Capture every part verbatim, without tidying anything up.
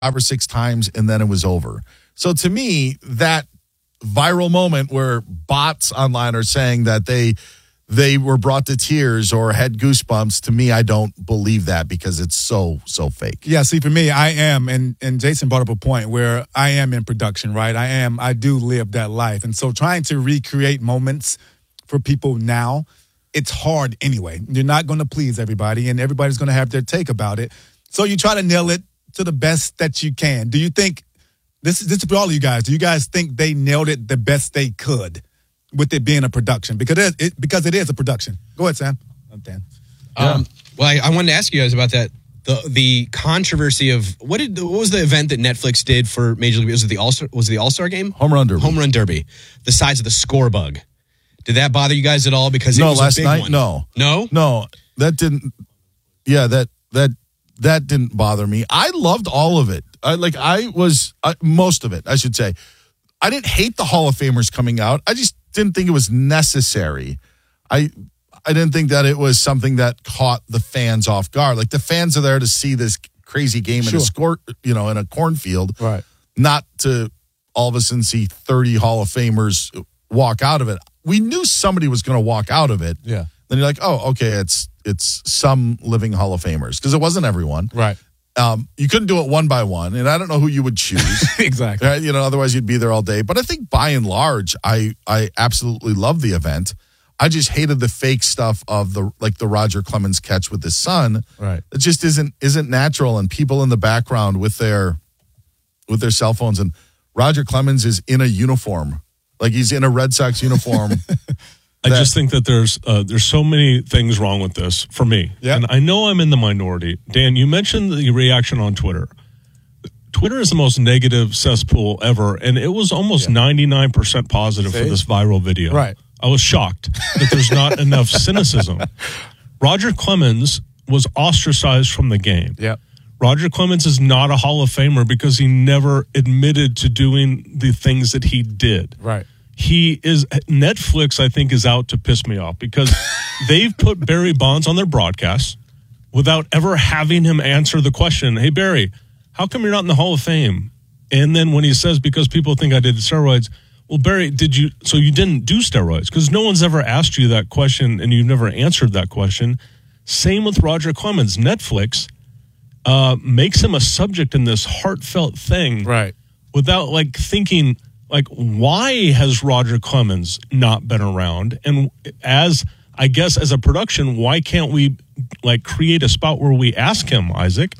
or six times, and then it was over. So to me, that viral moment where bots online are saying that they they were brought to tears or had goosebumps, to me, I don't believe that because it's so, so fake. Yeah, see, for me, I am, and, and Jason brought up a point where I am in production, right? I am, I do live that life. And so trying to recreate moments for people now, it's hard anyway. You're not going to please everybody, and everybody's going to have their take about it. So you try to nail it to the best that you can. Do you think, this, this is for all of you guys, do you guys think they nailed it the best they could with it being a production? Because it, it, because it is a production. Go ahead, Sam. I'm Dan. Um, yeah. Well, I, I wanted to ask you guys about that. The the controversy of, what did what was the event that Netflix did for Major League? Was it the All-Star, was it the All-Star game? Home Run Derby. Home Run Derby. The size of the score bug. Did that bother you guys at all? Because it no, was last a big night, one. no. No? No, that didn't, yeah, that, that, that didn't bother me. I loved all of it. I, like, I was, uh, most of it, I should say. I didn't hate the Hall of Famers coming out. I just didn't think it was necessary. I I didn't think that it was something that caught the fans off guard. Like, the fans are there to see this crazy game Sure. in a score, you know, in a cornfield, Right. not to all of a sudden see thirty Hall of Famers walk out of it. We knew somebody was going to walk out of it. Yeah. Then you're like, oh, okay, it's it's some living Hall of Famers, because it wasn't everyone. Right. Um, you couldn't do it one by one, and I don't know who you would choose. Exactly. Right? You know, otherwise you'd be there all day. But I think by and large, I I absolutely love the event. I just hated the fake stuff of the like the Roger Clemens catch with his son. Right. It just isn't isn't natural, and people in the background with their with their cell phones. And Roger Clemens is in a uniform, like he's in a Red Sox uniform. I just think that there's uh, there's so many things wrong with this for me. Yeah. And I know I'm in the minority. Dan, you mentioned the reaction on Twitter. Twitter is the most negative cesspool ever, and it was almost Yeah. ninety-nine percent positive See? for this viral video. Right. I was shocked that there's not enough cynicism. Roger Clemens was ostracized from the game. Yep. Roger Clemens is not a Hall of Famer because he never admitted to doing the things that he did. Right. He is Netflix, I think, is out to piss me off because they've put Barry Bonds on their broadcast without ever having him answer the question, hey, Barry, how come you're not in the Hall of Fame? And then when he says, because people think I did steroids, well, Barry, did you, so you didn't do steroids? Because no one's ever asked you that question and you've never answered that question. Same with Roger Clemens. Netflix uh, makes him a subject in this heartfelt thing. Right. Without like thinking, like, why has Roger Clemens not been around? And as, I guess, as a production, why can't we like create a spot where we ask him, Isaac?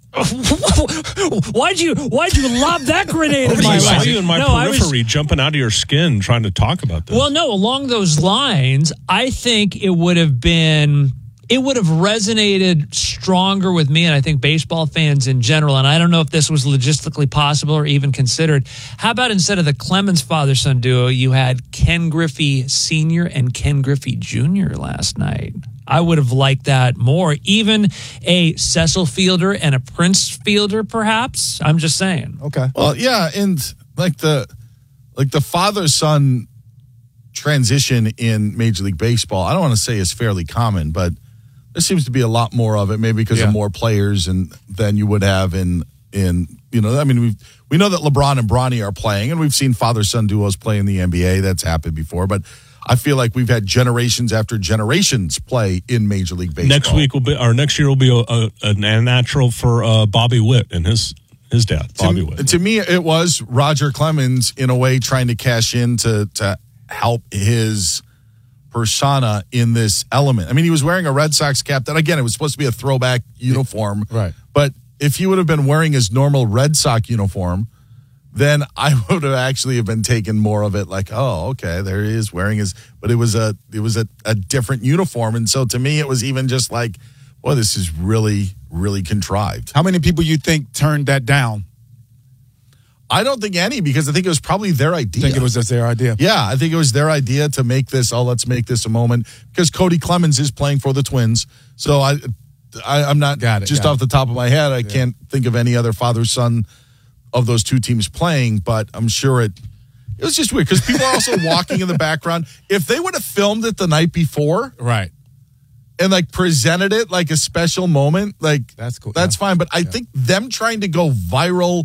why'd you why'd you lob that grenade in my I saw way? you in my no, periphery was, jumping out of your skin trying to talk about this. Well, no, along those lines, I think it would have been it would have resonated stronger with me, and I think baseball fans in general, and I don't know if this was logistically possible or even considered. How about instead of the Clemens father-son duo, you had Ken Griffey Senior and Ken Griffey Junior last night? I would have liked that more. Even a Cecil Fielder and a Prince Fielder, perhaps. I'm just saying. Okay. Well, yeah, and like the like the father-son transition in Major League Baseball, I don't want to say is fairly common, but there seems to be a lot more of it, maybe because Yeah. of more players and than you would have in in you know. I mean, we we know that LeBron and Bronny are playing, and we've seen father-son duos play in the N B A. That's happened before, but I feel like we've had generations after generations play in Major League Baseball. Next week will be, or next year will be a, a, a natural for uh, Bobby Witt and his his dad, Bobby to, Witt. To me, it was Roger Clemens in a way trying to cash in to to help his persona in this element. I mean, he was wearing a Red Sox cap that, again, it was supposed to be a throwback uniform. Right. But if he would have been wearing his normal Red Sox uniform, then I would have actually have been taken more of it like, oh, okay, there he is wearing his, but it was a it was a, a different uniform. And so to me, it was even just like, well, this is really, really contrived. How many people you think turned that down? I don't think any, because I think it was probably their idea. I think it was just their idea. Yeah, I think it was their idea to make this, oh, let's make this a moment, because Cody Clemens is playing for the Twins. So I, I I'm not, Got it, just got off the top of my head, I can't think of any other father-son of those two teams playing, but I'm sure it, it was just weird, because people are also walking in the background. If they would have filmed it the night before, Right. and like presented it like a special moment, like That's cool. That's Yeah. fine. But I think them trying to go viral